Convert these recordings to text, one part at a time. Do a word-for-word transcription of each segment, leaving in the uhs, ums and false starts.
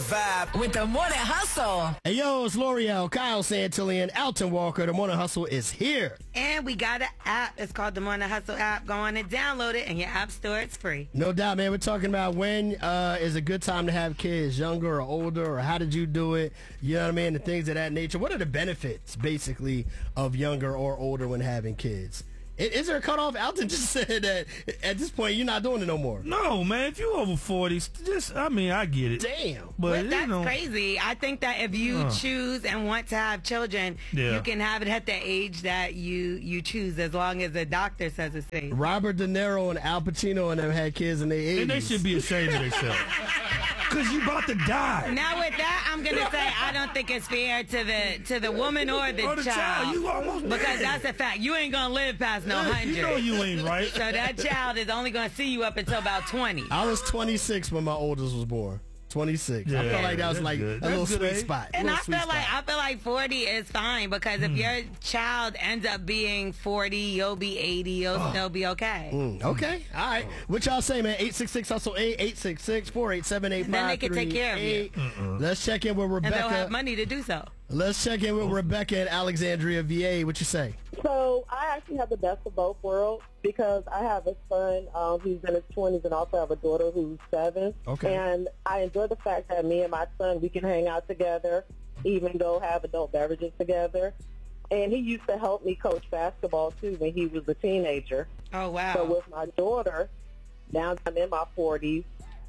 vibe with the Morning Hustle. Hey, yo, it's L'Oreal, Kyle Santillan, Alton Walker. The Morning Hustle is here. And we got an app. It's called the Morning Hustle app. Go on and download it in your app store. It's free. No doubt, man. We're talking about when uh, is a good time to have kids, younger or older, or how did you do it? You know what I mean? The things of that nature. What are the benefits, basically, of younger or older when having kids? Is there a cutoff? Alton just said that at this point you're not doing it no more. No, man. If you over forty, just I mean, I get it. Damn. But, But that's you know, crazy. I think that if you Uh. choose and want to have children, Yeah. you can have it at the age that you, you choose, as long as the doctor says it's safe. Robert De Niro and Al Pacino and them had kids in their eighties. and they should be ashamed of themselves. Cause you about to die. Now with that, I'm gonna say I don't think it's fair to the to the woman or the, Or the child. You almost because dead. that's a fact. You ain't gonna live past no hundred. You know you ain't right. So that child is only gonna see you up until about twenty. I was twenty-six when my oldest was born. twenty-six. I Yeah, felt like that was that's like good. a little That's good sweet age. spot. And Little I sweet feel like spot. I feel like forty is fine because if your child ends up being forty, you'll be eighty. You'll still be okay. Mm, okay. All right. What y'all say, man? eight six six hustle eight, eight six six, four eight seven, eight five three eight. Then they can take care of you. Let's check in with And they'll have Rebecca. money to do so. Let's check in with Rebecca in Alexandria, V A. What you say? So I actually have the best of both worlds because I have a son um, who's in his twenties and also have a daughter who's seven. Okay. And I enjoy the fact that me and my son, we can hang out together, even go have adult beverages together. And he used to help me coach basketball, too, when he was a teenager. Oh, wow. So with my daughter, now that I'm in my forties,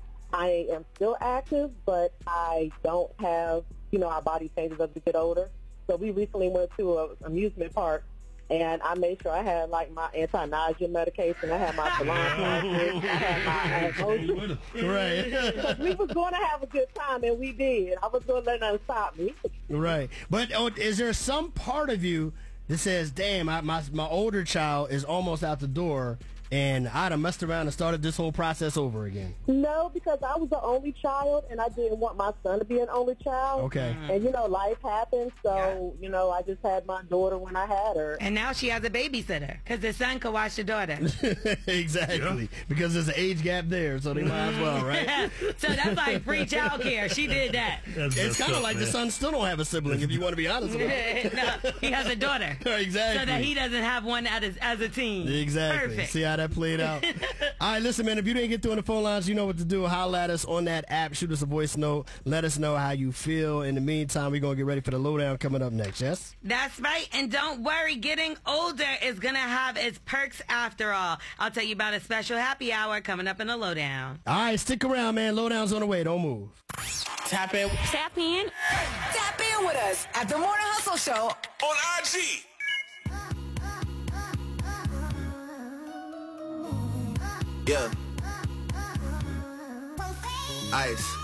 I am still active, but I don't have, you know, our body changes as we get older. So we recently went to an amusement park, and I made sure I had, like, my anti-nausea medication. I had my salon glasses. I had my emotions. Right. Because we was going to have a good time, and we did. I was going to let nothing stop me. Right. But oh, is there some part of you that says, damn, I, my, my older child is almost out the door, and I'd have messed around and started this whole process over again? No, because I was the only child, and I didn't want my son to be an only child. Okay. And, you know, life happens, so, you know, I just had my daughter when I had her. And now she has a babysitter because the son could watch the daughter. Exactly. Because there's an age gap there, so they might as well, right? So that's like free child care. She did that. That's It's messed kind of up, like the man. son still don't have a sibling, if you want to be honest about it. No, he has a daughter. Exactly. So that he doesn't have one as, as a teen. Exactly. Perfect. See how that played out? All right, listen, man, if you didn't get through on the phone lines, you know what to do. Holla at us on that app. Shoot us a voice note. Let us know how you feel. In the meantime, we're going to get ready for the lowdown coming up next, yes? That's right. And don't worry, getting older is going to have its perks after all. I'll tell you about a special happy hour coming up in the lowdown. All right, stick around, man. Lowdown's on the way. Don't move. Tap in Tap in. Tap in with us at the Morning Hustle Show. on I G. Yeah. Ice.